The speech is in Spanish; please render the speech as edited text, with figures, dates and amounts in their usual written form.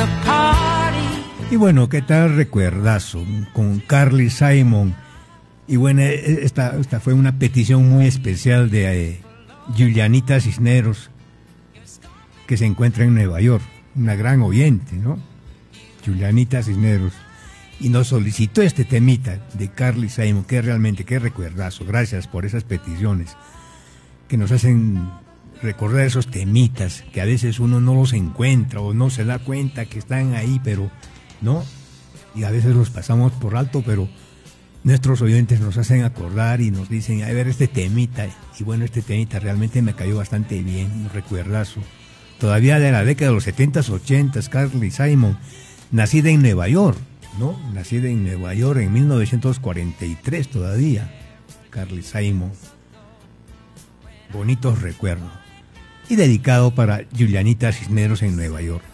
Y bueno, ¿qué tal recuerdazo con Carly Simon? Y bueno, esta fue una petición muy especial de Julianita Cisneros, que se encuentra en Nueva York, una gran oyente, ¿no? Julianita Cisneros. Y nos solicitó este temita de Carly Simon, que realmente, qué recuerdazo. Gracias por esas peticiones que nos hacen recordar esos temitas que a veces uno no los encuentra o no se da cuenta que están ahí, pero no, y a veces los pasamos por alto, pero nuestros oyentes nos hacen acordar y nos dicen, a ver, este temita, y bueno, este temita realmente me cayó bastante bien, un recuerdazo. Todavía de la década de los 70s, 80s, Carly Simon, nacida en Nueva York, ¿no? Nacida en Nueva York en 1943 todavía, Carly Simon. Bonitos recuerdos. Y dedicado para Julianita Cisneros en Nueva York.